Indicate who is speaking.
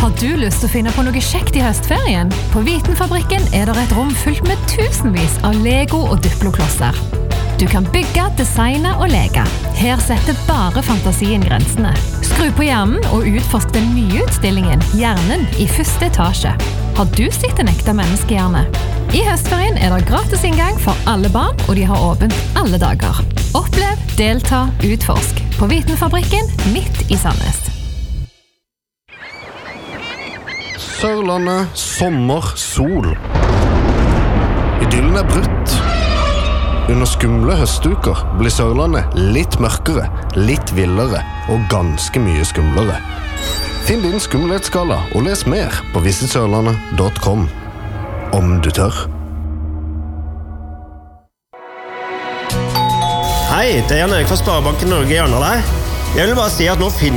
Speaker 1: Har du lyst til å finne på noe kjekt i høstferien? På Vitenfabrikken det et rom fullt med tusenvis av Lego og Duplo-klosser. Du kan bygge, designe og leke. Her setter bare fantasien grensene. Skru på hjernen og utforsk den nye utstillingen Hjernen i første etasje. Har du sett en ekte menneskehjerne? I høstferien det gratis inngang for alle barn, og de har åpent alle dager. Opplev, delta, utforsk. På Vitenfabrikken, midt i Sandnes.
Speaker 2: Sørlandet, sommer, sol. Idyllen brutt. Under skumle høstuker blir Sørlandet litt mørkere, litt villere og ganske mye skumlere. Finn din skumlighetsskala og les mer på visitsørlandet.com. Om du tør.
Speaker 3: Hei, det Jan Erik fra Sparebanken Norge i Arendal her. Jeg vil bare si at nå finner